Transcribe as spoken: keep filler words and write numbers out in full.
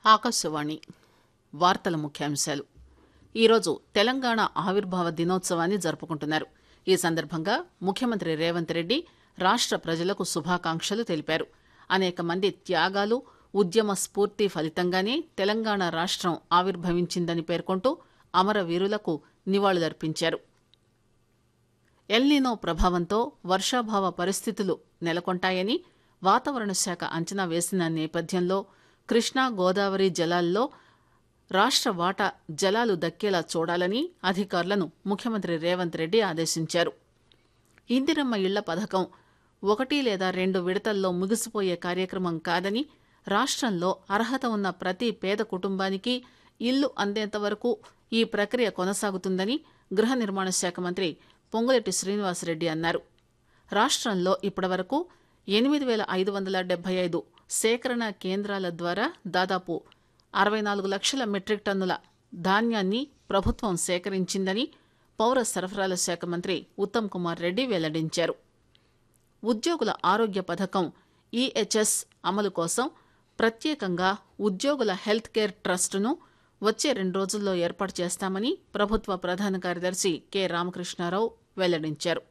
ఆకాశవాణి వార్తల ముఖ్యాంశాలు. ఈరోజు తెలంగాణ ఆవిర్భావ దినోత్సవాన్ని జరుపుకుంటున్నారు. ఈ సందర్భంగా ముఖ్యమంత్రి రేవంత్ రెడ్డి రాష్ట ప్రజలకు శుభాకాంక్షలు తెలిపారు. అనేక మంది త్యాగాలు, ఉద్యమ స్ఫూర్తి ఫలితంగానే తెలంగాణ రాష్టం ఆవిర్భవించిందని పేర్కొంటూ అమరవీరులకు నివాళులర్పించారు. ఎల్నినో ప్రభావంతో వర్షాభావ పరిస్థితులు నెలకొంటాయని వాతావరణ శాఖ అంచనా వేసిన నేపథ్యంలో కృష్ణా గోదావరి జలాల్లో రాష్ట వాటా జలాలు దక్కేలా చూడాలని అధికారులను ముఖ్యమంత్రి రేవంత్ రెడ్డి ఆదేశించారు. ఇందిరమ్మ ఇళ్ల పథకం ఒకటి లేదా రెండు విడతల్లో ముగిసిపోయే కార్యక్రమం కాదని, రాష్టంలో అర్హత ఉన్న ప్రతి పేద కుటుంబానికి ఇల్లు అందేంత వరకు ఈ ప్రక్రియ కొనసాగుతుందని గృహ నిర్మాణ శాఖ మంత్రి పొంగులేటి శ్రీనివాసరెడ్డి అన్నారు. రాష్టంలో ఇప్పటివరకు ఎనిమిది పేల ఐదు వందల డెబ్బై ఐదు సేకరణ కేంద్రాల ద్వారా దాదాపు అరవై నాలుగు లక్షల మెట్రిక్ టన్నుల ధాన్యాన్ని ప్రభుత్వం సేకరించిందని పౌర సరఫరాల శాఖ మంత్రి ఉత్తమ్ కుమార్ రెడ్డి వెల్లడించారు. ఉద్యోగుల ఆరోగ్య పథకం ఈహెచ్ఎస్ అమలు కోసం ప్రత్యేకంగా ఉద్యోగుల హెల్త్ కేర్ ట్రస్టును వచ్చే రెండు రోజుల్లో ఏర్పాటు చేస్తామని ప్రభుత్వ ప్రధాన కార్యదర్శి కె రామకృష్ణారావు వెల్లడించారు.